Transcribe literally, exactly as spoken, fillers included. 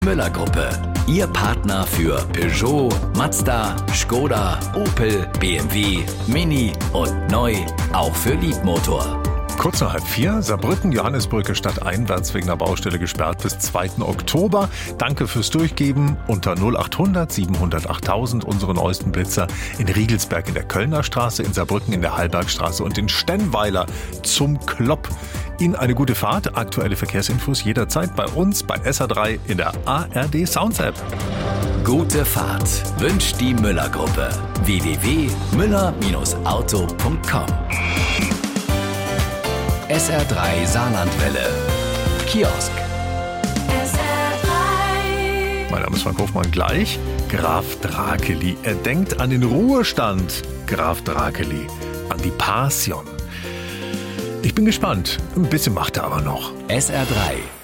Müller-Gruppe, Ihr Partner für Peugeot, Mazda, Skoda, Opel, B M W, Mini und neu, auch für Liebmotor. Kurz nach halb vier, Saarbrücken, Johannesbrücke stadteinwärts wegen der Baustelle gesperrt bis zweiten Oktober. Danke fürs Durchgeben unter null acht hundert siebenhundert achttausend, unsere neuesten Blitzer in Riegelsberg in der Kölner Straße, in Saarbrücken in der Hallbergstraße und in Stennweiler zum Klopp. Ihnen eine gute Fahrt, aktuelle Verkehrsinfos jederzeit bei uns bei S R drei in der A R D Sounds App. Gute Fahrt wünscht die Müller-Gruppe. w w w punkt müller auto punkt com. S R drei Saarlandwelle. Kiosk. S R drei. Mein Name ist Frank Hofmann, gleich Graf Drakeli. Er denkt an den Ruhestand, Graf Drakeli, an die Pension. Ich bin gespannt. Ein bisschen macht er aber noch. S R drei